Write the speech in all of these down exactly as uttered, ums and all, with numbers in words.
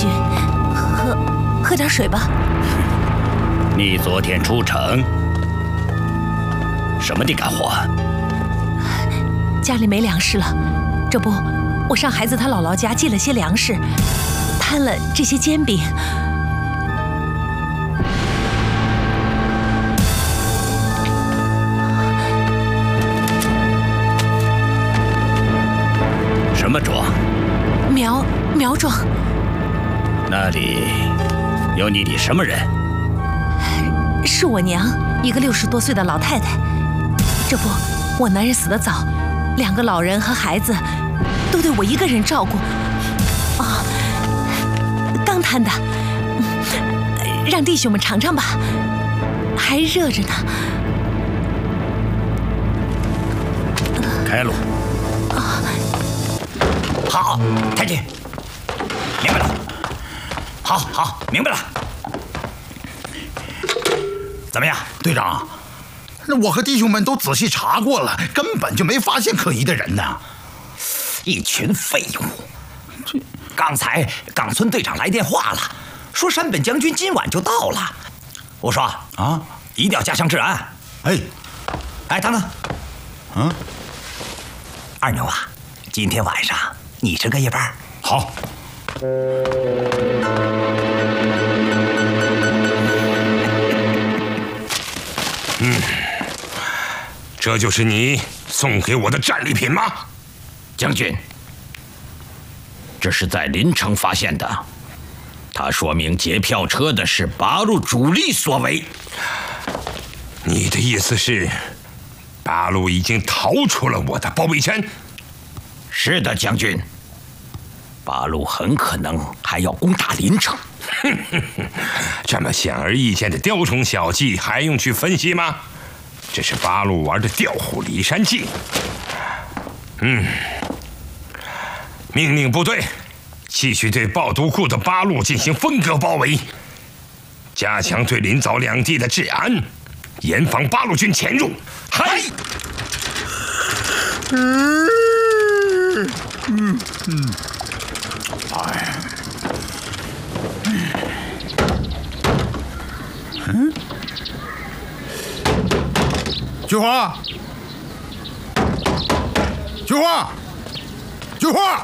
军，喝喝点水吧。 你昨天出城，什么地干活？ 家里没粮食了，这不，我上孩子他姥姥家借了些粮食，摊了这些煎饼。 什么庄？ 苗苗庄。 那里有你的什么人？ 是我娘，一个六十多岁的老太太。这不，我男人死得早，两个老人和孩子都得我一个人照顾。啊，刚摊的，让弟兄们尝尝吧，还热着呢。 开路。 啊， 好，太君，明白了。好，好，明白了。怎么样， 队长？那我和弟兄们都仔细查过了，根本就没发现可疑的人呢。 一群废物！刚才冈村队长来电话了，说山本将军今晚就到了。我说啊，一定要加强治安。 哎， 哎，等等， 嗯， 二牛啊，今天晚上你值个夜班。 好。 嗯，这就是你送给我的战利品吗？ 将军，这是在临城发现的，它说明劫票车的是八路主力所为。 你的意思是，八路已经逃出了我的包围圈？ 是的，将军。八路很可能还要攻打临城。 哼哼哼，这么显而易见的雕虫小技还用去分析吗？这是八路玩的调虎离山计。嗯，命令部队继续对抱毒库的八路进行分割包围，加强对临枣两地的治安，严防八路军潜入。嗨！ 嗯嗯嗯，哎。嗯，菊花，菊花，菊花，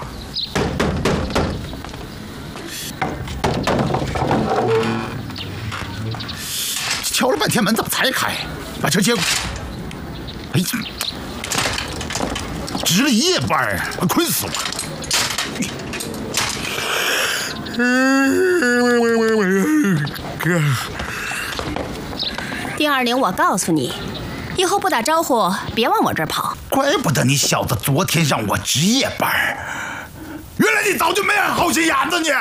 敲了半天门怎么才开？把车接过。哎呀，值了一夜班，困死我了。 第二年，我告诉你，以后不打招呼别往我这儿跑。 怪不得你小子昨天让我值夜班，原来你早就没好心眼子你。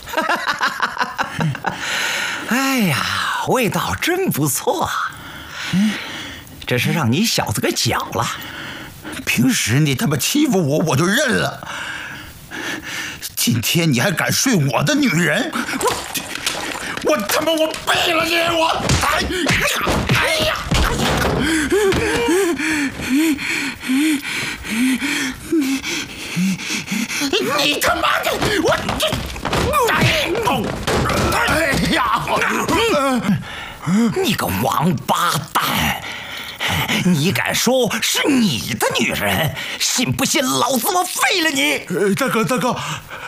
哎呀，味道真不错，嗯，这是让你小子给搅了。 平时你他妈欺负我，我就认了。今天你还敢睡我的女人，我我他妈我背了你！我哎呀哎呀！你你他妈的我这哎呀！ 你个王八蛋！你敢说是你的女人？信不信老子我废了你！ 大哥大哥，